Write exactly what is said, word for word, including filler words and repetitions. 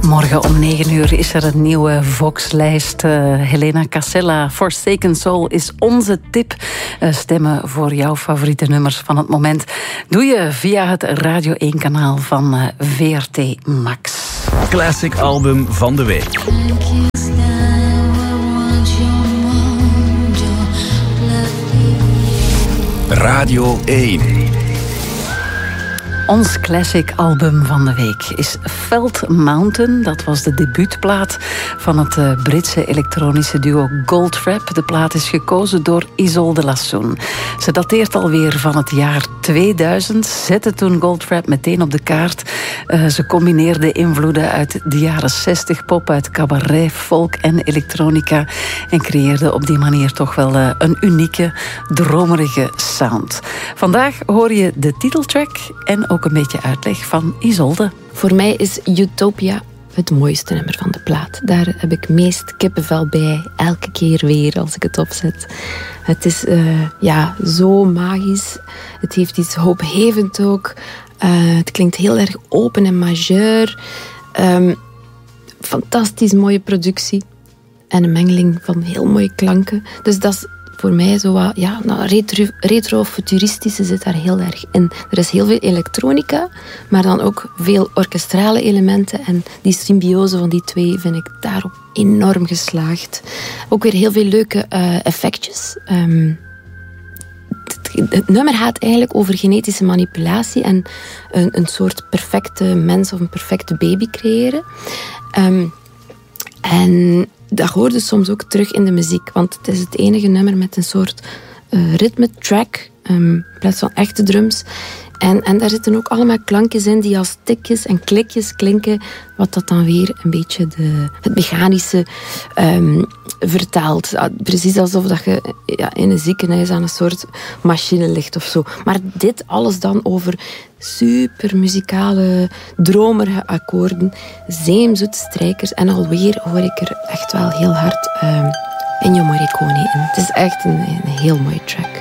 Morgen om negen uur is er een nieuwe Vox-lijst. Uh, Helena Casella, Forsaken Soul is onze tip. Uh, stemmen voor jouw favoriete nummers van het moment doe je via het Radio één kanaal van uh, V R T Max. Classic album van de week. Radio één. Ons classic album van de week is Felt Mountain. Dat was de debuutplaat van het uh, Britse elektronische duo Goldfrapp. De plaat is gekozen door Isolde Lassoen. Ze dateert alweer van het jaar tweeduizend. Zette toen Goldfrapp meteen op de kaart. Uh, ze combineerde invloeden uit de jaren zestig, pop uit cabaret, folk en elektronica. En creëerde op die manier toch wel uh, een unieke, dromerige sound. Vandaag hoor je de titeltrack en ook een beetje uitleg van Isolde. Voor mij is Utopia het mooiste nummer van de plaat. Daar heb ik meest kippenvel bij, elke keer weer als ik het opzet. Het is uh, ja, zo magisch. Het heeft iets hoopgevend ook. Uh, het klinkt heel erg open en majeur. Um, fantastisch mooie productie. En een mengeling van heel mooie klanken. Dus dat is voor mij zo wat, ja, nou, retro, retro-futuristische zit daar heel erg in. Er is heel veel elektronica, maar dan ook veel orkestrale elementen. En die symbiose van die twee vind ik daarop enorm geslaagd. Ook weer heel veel leuke uh, effectjes. Um, het, het nummer gaat eigenlijk over genetische manipulatie en een, een soort perfecte mens of een perfecte baby creëren. Um, en dat hoorde soms ook terug in de muziek, want het is het enige nummer met een soort uh, ritme-track, um, in plaats van echte drums. En, en daar zitten ook allemaal klankjes in die als tikjes en klikjes klinken, wat dat dan weer een beetje de, het mechanische um, vertaalt. Ja, precies alsof dat je ja, in een ziekenhuis aan een soort machine ligt of zo. Maar dit alles dan over super muzikale, dromerige akkoorden, zeemzoete strijkers. En alweer hoor ik er echt wel heel hard um, Ennio Morricone in. Het is echt een, een heel mooie track.